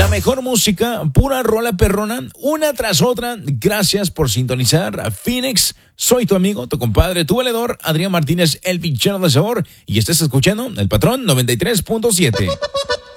La mejor música, pura rola perrona, una tras otra. Gracias por sintonizar a Phoenix. Soy tu amigo, tu compadre, tu valedor, Adrián Martínez, el pichero de sabor. Y estás escuchando El Patrón 93.7.